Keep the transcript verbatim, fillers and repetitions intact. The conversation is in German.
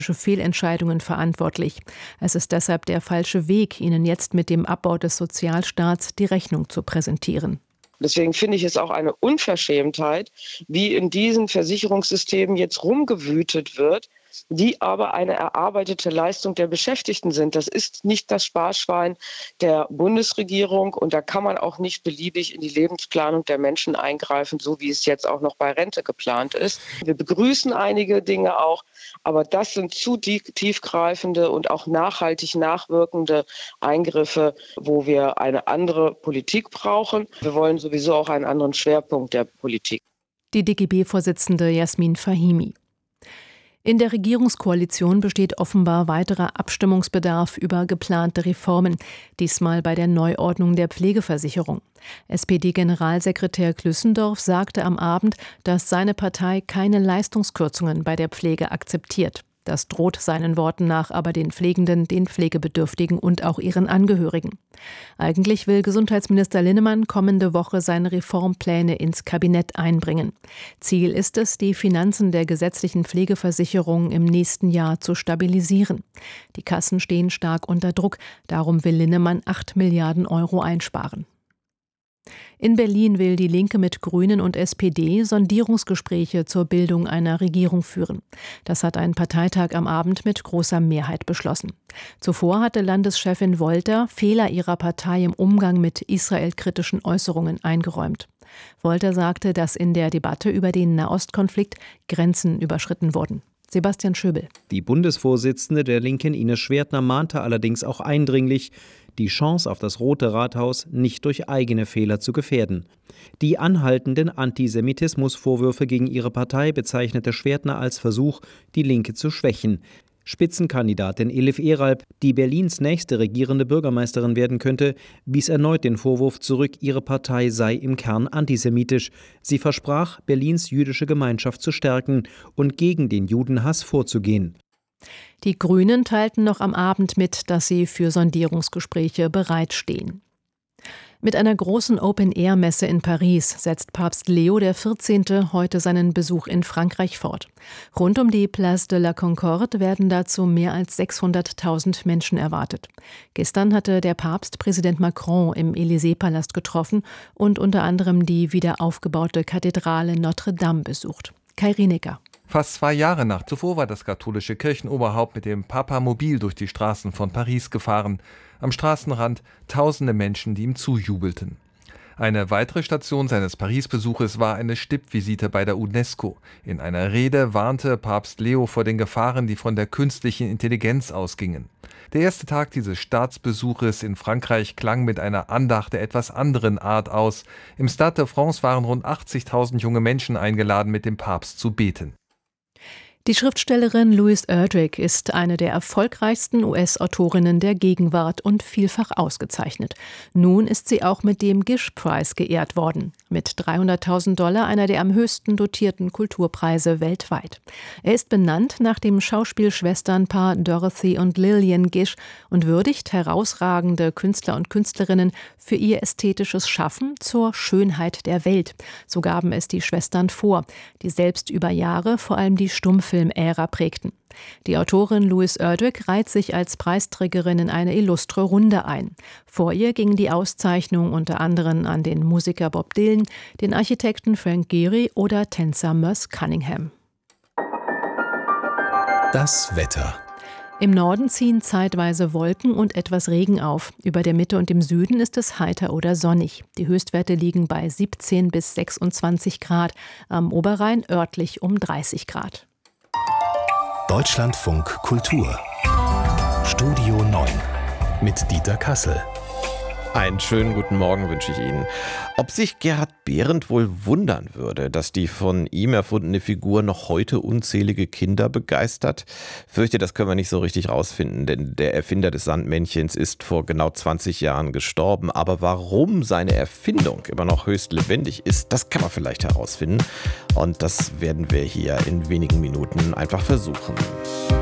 Fehlentscheidungen verantwortlich. Es ist deshalb der falsche Weg, ihnen jetzt mit dem Abbau des Sozialstaats die Rechnung zu präsentieren. Deswegen finde ich es auch eine Unverschämtheit, wie in diesen Versicherungssystemen jetzt rumgewütet wird, die aber eine erarbeitete Leistung der Beschäftigten sind. Das ist nicht das Sparschwein der Bundesregierung und da kann man auch nicht beliebig in die Lebensplanung der Menschen eingreifen, so wie es jetzt auch noch bei Rente geplant ist. Wir begrüßen einige Dinge auch, aber das sind zu tiefgreifende und auch nachhaltig nachwirkende Eingriffe, wo wir eine andere Politik brauchen. Wir wollen sowieso auch einen anderen Schwerpunkt der Politik. Die D G B-Vorsitzende Jasmin Fahimi. In der Regierungskoalition besteht offenbar weiterer Abstimmungsbedarf über geplante Reformen, diesmal bei der Neuordnung der Pflegeversicherung. S P D-Generalsekretär Klüssendorf sagte am Abend, dass seine Partei keine Leistungskürzungen bei der Pflege akzeptiert. Das droht seinen Worten nach aber den Pflegenden, den Pflegebedürftigen und auch ihren Angehörigen. Eigentlich will Gesundheitsminister Linnemann kommende Woche seine Reformpläne ins Kabinett einbringen. Ziel ist es, die Finanzen der gesetzlichen Pflegeversicherung im nächsten Jahr zu stabilisieren. Die Kassen stehen stark unter Druck, darum will Linnemann acht Milliarden Euro einsparen. In Berlin will die Linke mit Grünen und S P D Sondierungsgespräche zur Bildung einer Regierung führen. Das hat ein Parteitag am Abend mit großer Mehrheit beschlossen. Zuvor hatte Landeschefin Wolter Fehler ihrer Partei im Umgang mit israelkritischen Äußerungen eingeräumt. Wolter sagte, dass in der Debatte über den Nahostkonflikt Grenzen überschritten wurden. Sebastian Schöbel. Die Bundesvorsitzende der Linken Ines Schwertner mahnte allerdings auch eindringlich, die Chance auf das Rote Rathaus nicht durch eigene Fehler zu gefährden. Die anhaltenden Antisemitismusvorwürfe gegen ihre Partei bezeichnete Schwertner als Versuch, die Linke zu schwächen. Spitzenkandidatin Elif Eralb, die Berlins nächste regierende Bürgermeisterin werden könnte, wies erneut den Vorwurf zurück, ihre Partei sei im Kern antisemitisch. Sie versprach, Berlins jüdische Gemeinschaft zu stärken und gegen den Judenhass vorzugehen. Die Grünen teilten noch am Abend mit, dass sie für Sondierungsgespräche bereitstehen. Mit einer großen Open-Air-Messe in Paris setzt Papst Leo der vierzehnte heute seinen Besuch in Frankreich fort. Rund um die Place de la Concorde werden dazu mehr als sechshunderttausend Menschen erwartet. Gestern hatte der Papst Präsident Macron im Élysée-Palast getroffen und unter anderem die wieder aufgebaute Kathedrale Notre-Dame besucht. Kai Rienecker. Fast zwei Jahre nach zuvor war das katholische Kirchenoberhaupt mit dem Papamobil durch die Straßen von Paris gefahren. Am Straßenrand tausende Menschen, die ihm zujubelten. Eine weitere Station seines Paris-Besuches war eine Stippvisite bei der UNESCO. In einer Rede warnte Papst Leo vor den Gefahren, die von der künstlichen Intelligenz ausgingen. Der erste Tag dieses Staatsbesuches in Frankreich klang mit einer Andacht der etwas anderen Art aus. Im Stade de France waren rund achtzigtausend junge Menschen eingeladen, mit dem Papst zu beten. Die Schriftstellerin Louise Erdrich ist eine der erfolgreichsten U S-Autorinnen der Gegenwart und vielfach ausgezeichnet. Nun ist sie auch mit dem Gish Prize geehrt worden. Mit dreihunderttausend Dollar einer der am höchsten dotierten Kulturpreise weltweit. Er ist benannt nach dem Schauspielschwesternpaar Dorothy und Lillian Gish und würdigt herausragende Künstler und Künstlerinnen für ihr ästhetisches Schaffen zur Schönheit der Welt. So gaben es die Schwestern vor, die selbst über Jahre vor allem die Stummfilmära prägten. Die Autorin Louise Erdrich reiht sich als Preisträgerin in eine illustre Runde ein. Vor ihr ging die Auszeichnung unter anderem an den Musiker Bob Dylan, den Architekten Frank Gehry oder Tänzer Merce Cunningham. Das Wetter. Im Norden ziehen zeitweise Wolken und etwas Regen auf. Über der Mitte und im Süden ist es heiter oder sonnig. Die Höchstwerte liegen bei siebzehn bis sechsundzwanzig Grad, am Oberrhein örtlich um dreißig Grad. Deutschlandfunk Kultur. Studio neun mit Dieter Kassel. Einen schönen guten Morgen wünsche ich Ihnen. Ob sich Gerhard Behrendt wohl wundern würde, dass die von ihm erfundene Figur noch heute unzählige Kinder begeistert? Fürchte, das können wir nicht so richtig rausfinden, denn der Erfinder des Sandmännchens ist vor genau zwanzig Jahren gestorben. Aber warum seine Erfindung immer noch höchst lebendig ist, das kann man vielleicht herausfinden. Und das werden wir hier in wenigen Minuten einfach versuchen.